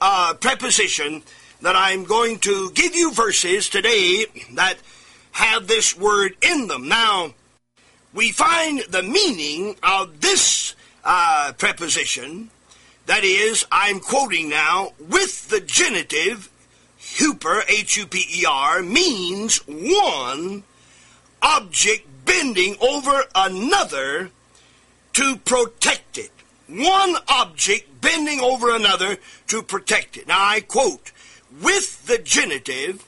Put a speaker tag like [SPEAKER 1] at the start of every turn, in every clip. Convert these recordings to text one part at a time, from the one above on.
[SPEAKER 1] preposition that I'm going to give you verses today that have this word in them. Now, we find the meaning of this preposition, that is, I'm quoting now, with the genitive, huper, H-U-P-E-R, means one object bending over another to protect it. One object bending over another to protect it. Now I quote, with the genitive,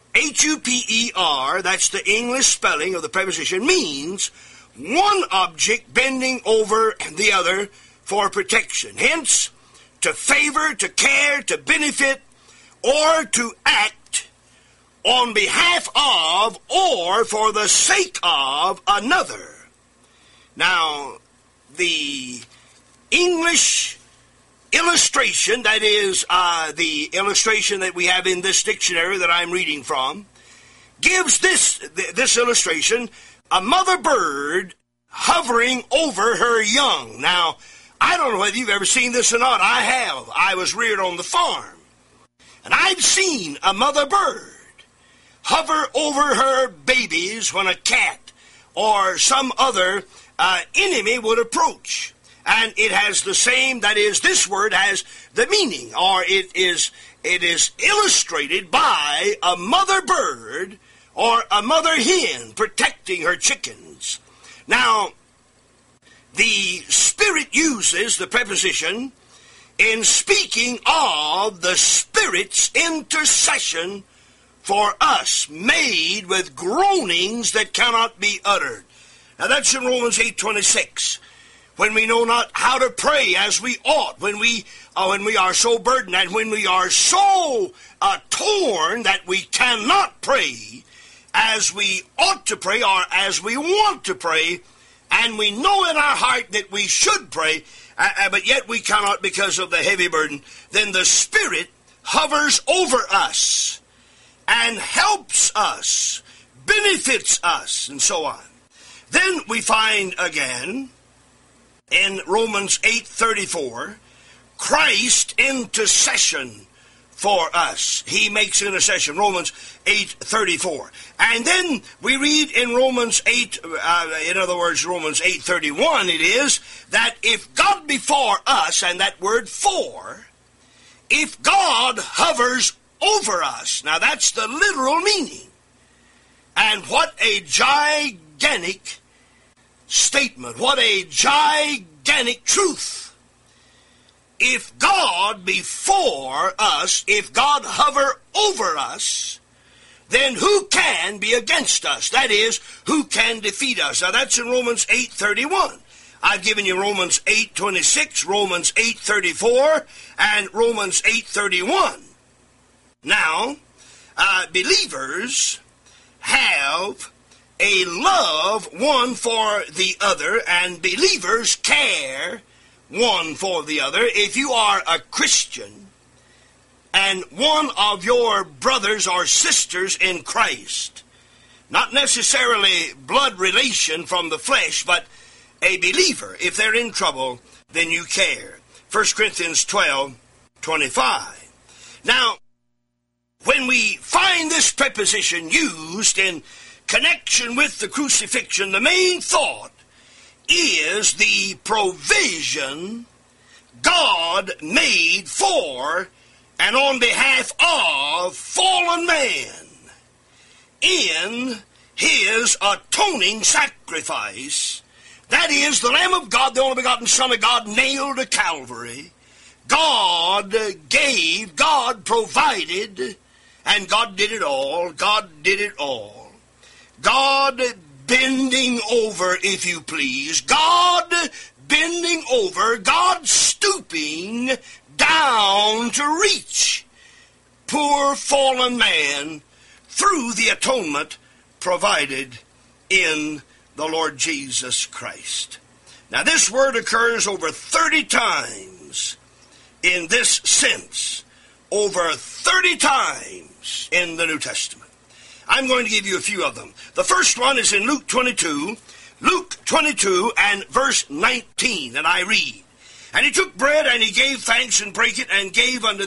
[SPEAKER 1] H-U-P-E-R, that's the English spelling of the preposition, means one object bending over the other for protection. Hence, to favor, to care, to benefit, or to act on behalf of or for the sake of another. Now, the English illustration, that is the illustration that we have in this dictionary that I'm reading from, gives this illustration, a mother bird hovering over her young. Now, I don't know whether you've ever seen this or not. I have. I was reared on the farm. And I've seen a mother bird hover over her babies when a cat or some other enemy would approach. And it has the same, that is, this word has the meaning, or it is illustrated by a mother bird or a mother hen protecting her chickens. Now, the Spirit uses the preposition in speaking of the Spirit's intercession for us, made with groanings that cannot be uttered. Now that's in Romans 8:26. When we know not how to pray as we ought, when we are so burdened, and when we are so torn that we cannot pray as we ought to pray or as we want to pray, and we know in our heart that we should pray, but yet we cannot because of the heavy burden, then the Spirit hovers over us and helps us, benefits us, and so on. Then we find again in Romans 8:34, Christ intercession for us. He makes intercession, Romans 8:34. And then we read in Romans 8, in other words, Romans 8:31, it is, that if God be for us, and that word for, if God hovers over us, now that's the literal meaning. And what a gigantic statement, what a gigantic truth. If God be for us, if God hover over us, then who can be against us? That is, who can defeat us? Now that's in Romans 8:31. I've given you Romans 8:26, Romans 8:34, and Romans 8:31. Now, believers have a love one for the other, and believers care one for the other. If you are a Christian and one of your brothers or sisters in Christ, not necessarily blood relation from the flesh, but a believer, if they're in trouble, then you care. 1 Corinthians 12:25. Now, when we find this preposition used in connection with the crucifixion, the main thought is the provision God made for and on behalf of fallen man in his atoning sacrifice. That is, the Lamb of God, the only begotten Son of God, nailed to Calvary. God gave, God provided, and God did it all. God did it all. God bending over, if you please. God bending over, God stooping down to reach poor fallen man through the atonement provided in the Lord Jesus Christ. Now this word occurs over 30 times in this sense, over 30 times in the New Testament. I'm going to give you a few of them. The first one is in Luke 22 and verse 19, and I read, And he took bread, and he gave thanks, and brake it, and gave unto